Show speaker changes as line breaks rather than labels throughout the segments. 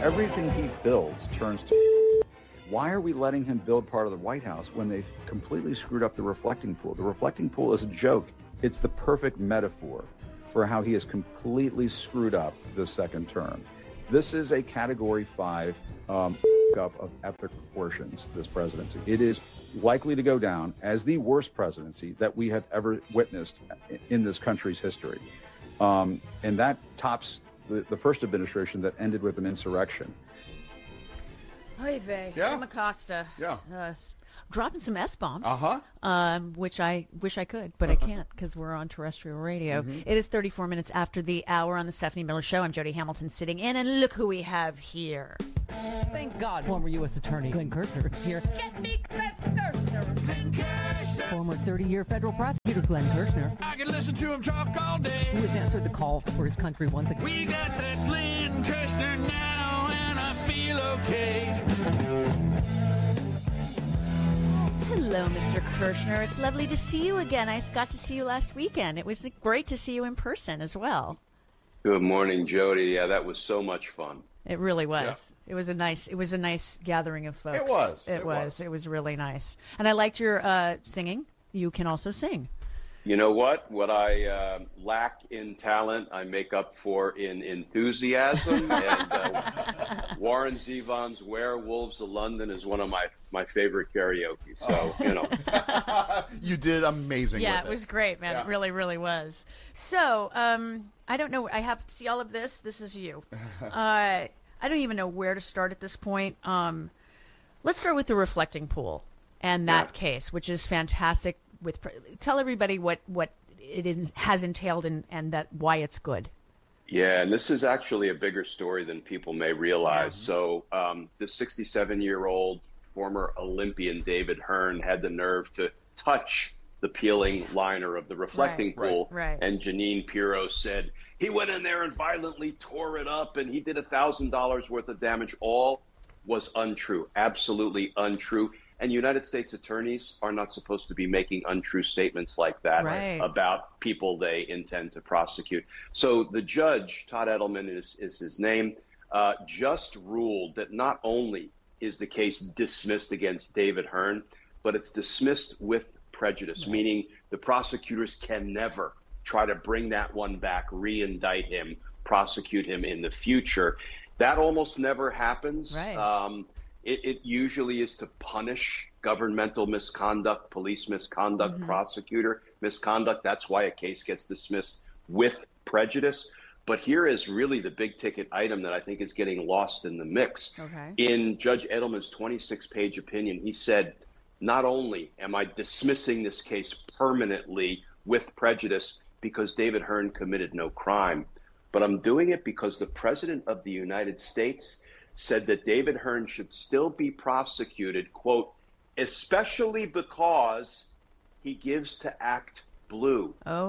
Everything he builds turns to. Why are we letting him build part of the White House when they've completely screwed up the reflecting pool? The reflecting pool is a joke. It's the perfect metaphor for how he has completely screwed up the second term. This is a Category 5 up of epic proportions, this presidency. It is likely to go down as the worst presidency that we have ever witnessed in this country's history. And that tops the first administration that ended with an insurrection.
Oy vey.
Yeah.
Jim Acosta.
Yeah.
Dropping some S-bombs. Which I wish I could, but I can't because we're on terrestrial radio. It is 34 minutes after the hour on the Stephanie Miller Show. I'm Jody Hamilton sitting in, and look who we have here.
Thank God former U.S. Attorney Glenn Kirshner is here.
Get me Glenn Kirshner. Glenn Kirshner.
Former 30-year federal prosecutor Glenn Kirshner,
I can listen to him talk all day.
who has answered the call for his country once again.
We got that Glenn Kirshner now, and I feel okay.
Hello, Mr. Kirshner. It's lovely to see you again. I got to see you last weekend. It was great to see you in person as well.
Good morning, Jody. Yeah, that was so much fun.
It really was. Yeah. It was a nice gathering of folks.
It was.
It was really nice. And I liked your singing. You can also sing.
You know what? What I lack in talent, I make up for in enthusiasm. And Warren Zevon's Werewolves of London is one of my favorite karaoke. So, you know.
You did amazing
Yeah,
with
it was great, man.
Yeah.
It really, really was. So, I don't know. I have to see all of this. This is you. I don't even know where to start at this point. Let's start with the reflecting pool and that case, which is fantastic. Tell everybody what it has entailed and that why it's good.
Yeah, and this is actually a bigger story than people may realize. So the 67-year-old former Olympian David Hearn had the nerve to touch the peeling liner of the reflecting pool.
Right.
And Jeanine Pirro said he went in there and violently tore it up and he did $1,000 worth of damage. All was untrue, absolutely untrue. And United States attorneys are not supposed to be making untrue statements like that about people they intend to prosecute. So the judge, Todd Edelman is his name, just ruled that not only is the case dismissed against David Hearn, but it's dismissed with prejudice, meaning the prosecutors can never try to bring that one back, re-indict him, prosecute him in the future. That almost never happens.
Right.
It usually is to punish governmental misconduct, police misconduct, prosecutor misconduct. That's why a case gets dismissed with prejudice. But here is really the big ticket item that I think is getting lost in the mix.
Okay.
In Judge Edelman's 26-page opinion, he said, not only am I dismissing this case permanently with prejudice because David Hearn committed no crime, but I'm doing it because the President of the United States said that David Hearn should still be prosecuted, quote, especially because he gives to Act Blue,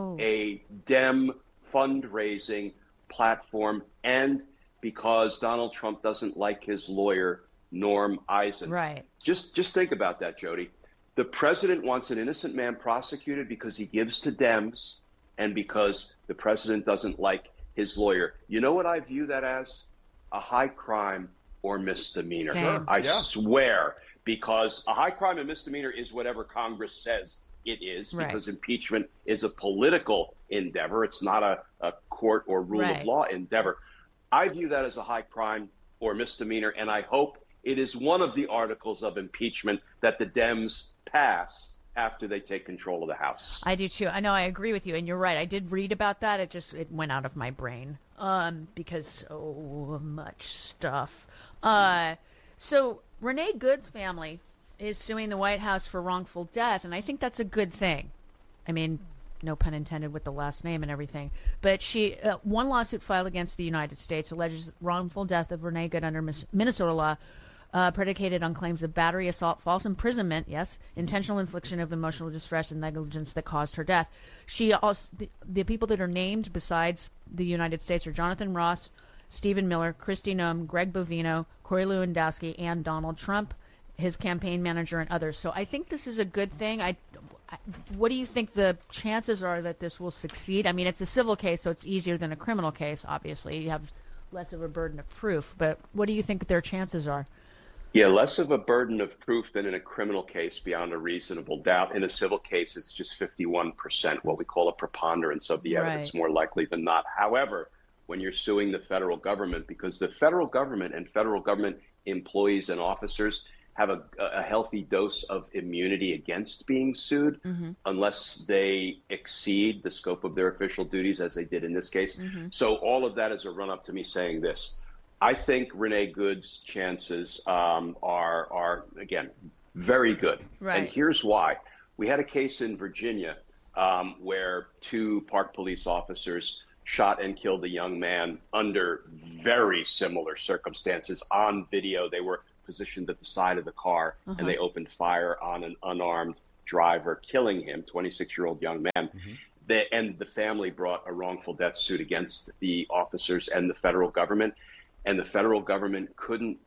a Dem fundraising platform, and because Donald Trump doesn't like his lawyer, Norm Eisen.
Right.
Just think about that, Jody. The president wants an innocent man prosecuted because he gives to Dems and because the president doesn't like his lawyer. You know what I view that as? A high crime or misdemeanor.
Same.
I swear, because a high crime and misdemeanor is whatever Congress says it is, because impeachment is a political endeavor. It's not a court or rule of law endeavor. I view that as a high crime or misdemeanor, and I hope it is one of the articles of impeachment that the Dems pass after they take control of the House.
I do too. I know, I agree with you, and you're right. I did read about that. It went out of my brain because so much stuff. So Renee Good's family is suing the White House for wrongful death, and I think that's a good thing. I mean, no pun intended with the last name and everything. But she one lawsuit filed against the United States alleges wrongful death of Renee Good under Minnesota law, predicated on claims of battery, assault, false imprisonment, intentional infliction of emotional distress and negligence that caused her death. She also, the people that are named besides the United States are Jonathan Ross, Stephen Miller, Kristi Noem, Greg Bovino, Corey Lewandowski, and Donald Trump, his campaign manager, and others. So I think this is a good thing. What do you think the chances are that this will succeed? I mean, it's a civil case, so it's easier than a criminal case, obviously. You have less of a burden of proof. But what do you think their chances are?
Yeah, less of a burden of proof than in a criminal case beyond a reasonable doubt. In a civil case, it's just 51%, what we call a preponderance of the evidence, more likely than not. However, when you're suing the federal government, because the federal government and federal government employees and officers have a healthy dose of immunity against being sued unless they exceed the scope of their official duties, as they did in this case. So all of that is a run-up to me saying this. I think Renee Good's chances are, again, very good.
Right.
And here's why. We had a case in Virginia where 2 Park police officers shot and killed a young man under very similar circumstances. On video, they were positioned at the side of the car, and they opened fire on an unarmed driver, killing him, 26-year-old young man. And the family brought a wrongful death suit against the officers and the federal government. And the federal government couldn't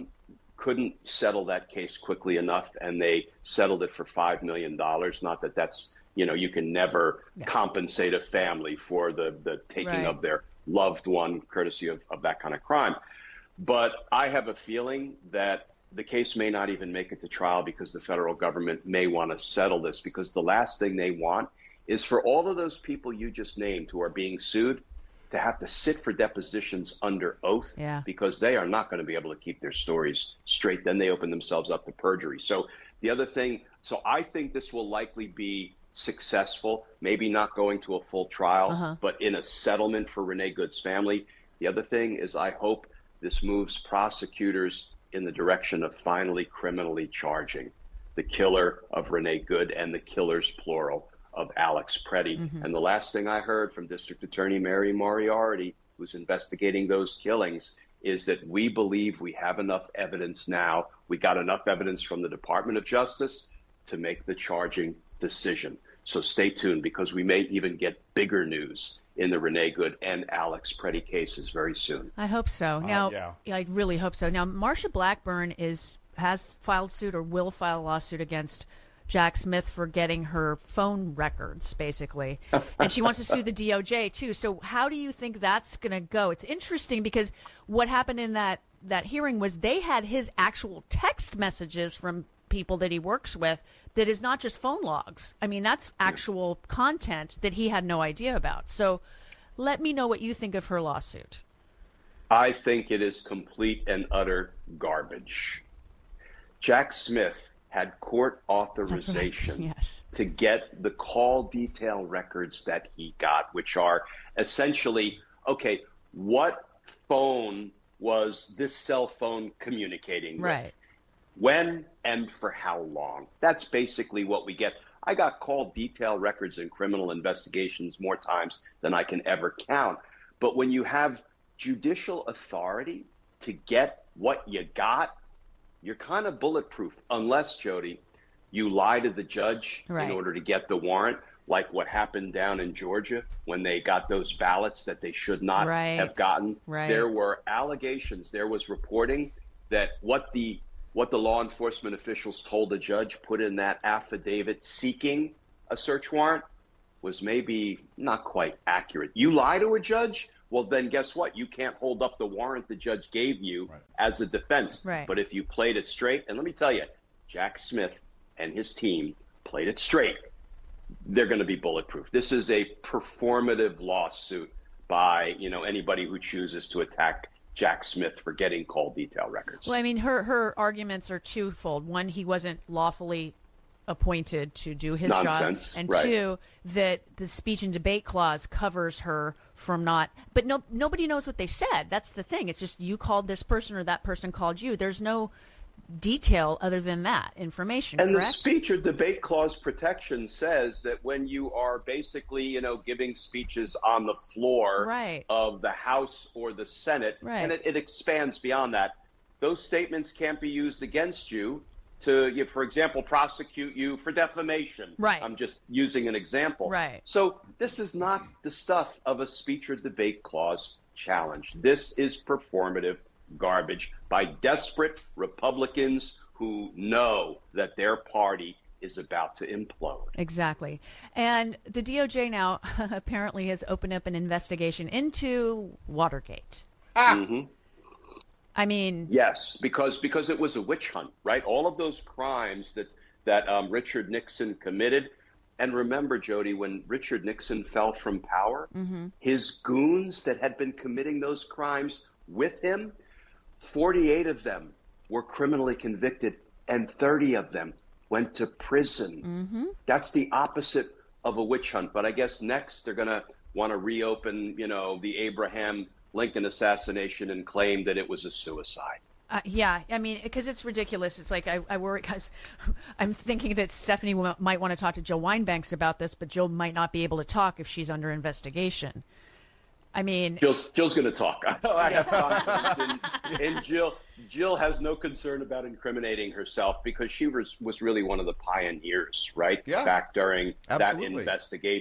settle that case quickly enough, and they settled it for $5 million. Not that that's, you can never compensate a family for the taking of their loved one, courtesy of that kind of crime. But I have a feeling that the case may not even make it to trial because the federal government may want to settle this, because the last thing they want is for all of those people you just named who are being sued to have to sit for depositions under oath, because they are not going to be able to keep their stories straight. Then they open themselves up to perjury. So the other thing, so I think this will likely be successful, maybe not going to a full trial, but in a settlement for Renee Good's family. The other thing is I hope this moves prosecutors in the direction of finally criminally charging the killer of Renee Good and the killers, plural, of Alex Preddy. And the last thing I heard from District Attorney Mary Moriarty, who's investigating those killings, is that we believe we have enough evidence now. We got enough evidence from the Department of Justice to make the charging decision. So stay tuned, because we may even get bigger news in the Renee Good and Alex Preddy cases very soon.
I hope so. Now, I really hope so. Now, Marsha Blackburn has filed suit or will file a lawsuit against Jack Smith for getting her phone records, basically. And she wants to sue the DOJ, too. So how do you think that's going to go? It's interesting because what happened in that hearing was they had his actual text messages from people that he works with that is not just phone logs. I mean, that's actual content that he had no idea about. So let me know what you think of her lawsuit.
I think it is complete and utter garbage. Jack Smith had court authorization to get the call detail records that he got, which are essentially, okay, what phone was this cell phone communicating with? When and for how long? That's basically what we get. I got call detail records in criminal investigations more times than I can ever count. But when you have judicial authority to get what you got, you're kind of bulletproof, unless, Jody, you lie to the judge in order to get the warrant, like what happened down in Georgia when they got those ballots that they should not have gotten. There were allegations, there was reporting that what the law enforcement officials told the judge put in that affidavit seeking a search warrant was maybe not quite accurate. You lie to a judge, well, then guess what? You can't hold up the warrant the judge gave you as a defense. But if you played it straight, and let me tell you, Jack Smith and his team played it straight, they're going to be bulletproof. This is a performative lawsuit by, anybody who chooses to attack Jack Smith for getting call detail records.
Well, I mean, her arguments are twofold. One, he wasn't lawfully appointed to do his job, and two, that the speech and debate clause covers her from not. But nobody knows what they said. That's the thing. It's just you called this person or that person called you. There's no detail other than that information.
And
correct?
The speech or debate clause protection says that when you are basically, giving speeches on the floor of the House or the Senate, and it expands beyond that, those statements can't be used against you to, for example, prosecute you for defamation. I'm just using an example. So this is not the stuff of a speech or debate clause challenge. This is performative garbage by desperate Republicans who know that their party is about to implode.
Exactly. And the DOJ now apparently has opened up an investigation into Watergate. I mean,
Yes, because it was a witch hunt, right? All of those crimes that Richard Nixon committed. And remember, Jody, when Richard Nixon fell from power, his goons that had been committing those crimes with him, 48 of them were criminally convicted and 30 of them went to prison. That's the opposite of a witch hunt. But I guess next they're going to want to reopen, the Abraham Lincoln assassination and claim that it was a suicide.
yeah, I mean, because it's ridiculous. It's like I worry because I'm thinking that Stephanie might want to talk to Jill Wine-Banks about this, but Jill might not be able to talk if she's under investigation. I mean,
Jill's going to talk. I have confidence in Jill. Jill has no concern about incriminating herself because she was really one of the pioneers, right?
Yeah.
Back during that
Absolutely.
investigation.